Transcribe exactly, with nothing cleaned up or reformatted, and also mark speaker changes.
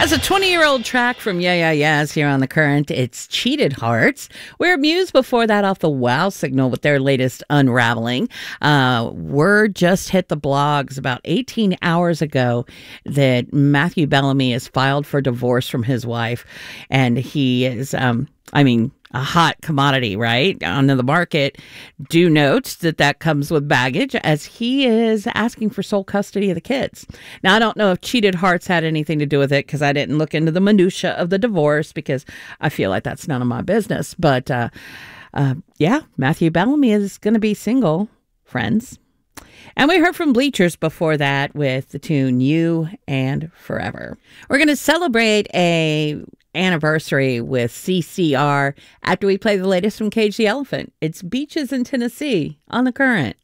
Speaker 1: As a twenty-year-old track from Yeah Yeah Yeahs here on The Current, it's Cheated Hearts. We're Muse before that off the Wow Signal with their latest Unraveling. Uh, word just hit the blogs about eighteen hours ago that Matthew Bellamy has filed for divorce from his wife. And he is, um, I mean... a hot commodity, right, on the market. Do note that that comes with baggage as he is asking for sole custody of the kids. Now, I don't know if Cheated Hearts had anything to do with it because I didn't look into the minutia of the divorce because I feel like that's none of my business. But, uh, uh, yeah, Matthew Bellamy is going to be single, friends. And we heard from Bleachers before that with the tune You and Forever. We're going to celebrate a anniversary with C C R after we play the latest from Cage the Elephant. It's Beaches in Tennessee on The Current.